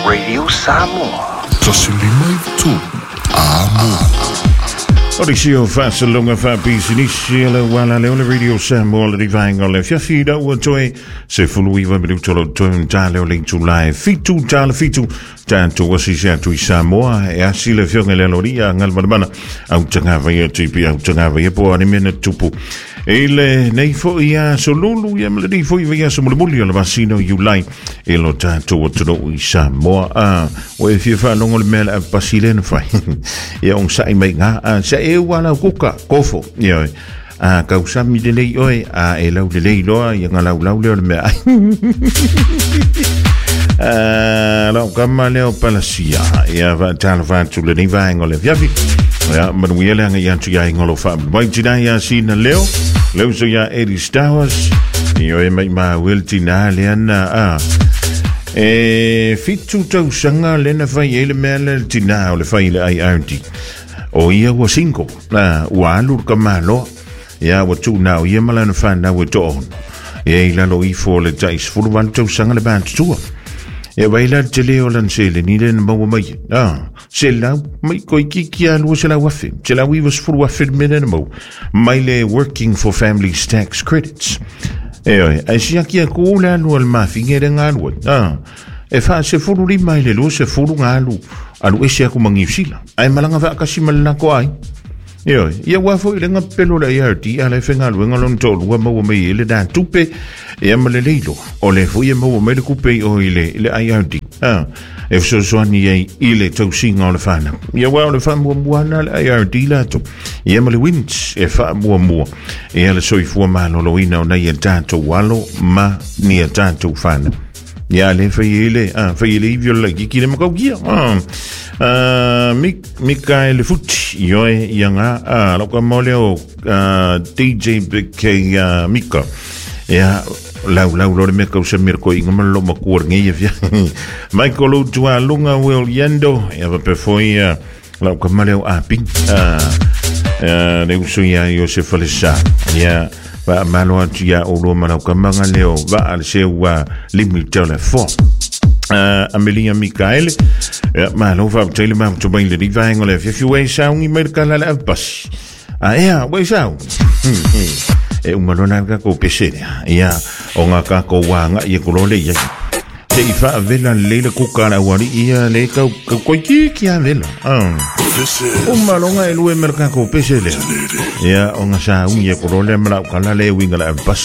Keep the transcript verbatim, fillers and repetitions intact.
Radio Samoa. Tasilima tu amo. Odisio fasalonga fa business le wala le Radio Samoa le divanga le fiafida o toi se fuluiva minuto lo ton tale o link to live fitu tale fitu tanto wasi sia tu Samoa e asi le fionga le loria ngal bana au tanga vai tipi au tanga vai po ani mena tupu ele nei fo ia solulu ia mele fo ia so mulmuli le vasino you like e lo tanto o to Samoa a o e fia fa longo le mele pasilen fa ia on sai mai nga sa e wala kuka kofo ia a causa mi de lei oi a e lau de lei loa ia nga lau lau le me a lo kama leo palasia ia va tal va tu le ni va ngole viavi ya manuele nga ia tu ia ngolo fa vai tina ia sina leo leo so ia Eddie Stowers io e mai ma wiltina le ana a e fitu tau sanga le na vai ele mele tina o le fai le ai auntie o ia wa cinco na wa lur kamalo ya wa tu na ia malana fa na wa to e ila lo i fo le tais fu van tau sanga le ban tu e vai la tele o lan se le ni le mo mai ah se la mai ko ki ki a lo se la wa fe se la wi was fu wa fe menen mo mai le working for families tax credits e oi ai sia ki ko la no al ma fingere ngalo ah e fa se fu ri mai le lo se fu ngalo alu ese aku mangifsila ai malanga va kasi malna ko ai yo ia wa fo ile nga pelo la ia ti ala fenga lu nga lon tolu wa mo me ile da tupe e male leilo o le fo ia mo me le kupe o ile ile ai ti ah e so so ni ai ile to singa le fana ia wa le fam mo buana ai ti la to ia male wins e fa mo mo e ala so i fo malo lo ina na ia tanto walo ma ni tanto fana ya le feile ah feile i viola ki ki le mo kia ah ah mi Mikael Futi yo yanga ah lo ka mole o D J K Mika ya la la lo me ka se mir ko ingam lo ma ko ngi ya Michael o tu lunga wel yendo ya pe foi lo ka mole o aping ah eh ne uso ya yo se falesa ya va malo ya o lo mana ka manga leo va al se wa limite le fo Uh, Amelia Mikael ja, maar over op telema to bain le diva ngole if you way sound i mer kala la pas ah ja way sound e un malona ka ko pesere ja onga ka ko wanga i ko le ya te ifa vela le ko kana wari ia le ka ko ki ki vela ah un malonga e lu mer ka ko pesere ja onga sa un ye ko le mala kala le winga la pas